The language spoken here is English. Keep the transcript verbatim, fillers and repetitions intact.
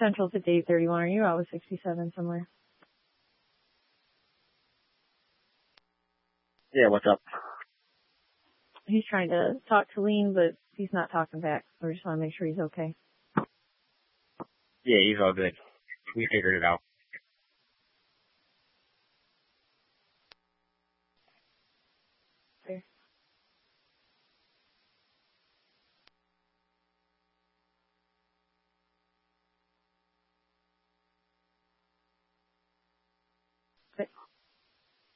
Central to eight thirty-one. Are you out with sixty-seven somewhere? Yeah, what's up? He's trying to talk to Lean, but he's not talking back. We just want to make sure he's okay. Yeah, he's all good. We figured it out.